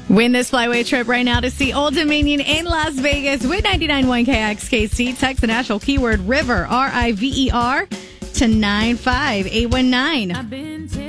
Win this flyway trip right now to see Old Dominion in Las Vegas with 99.1 KXKC. Text the national keyword RIVER, RIVER, to 95819.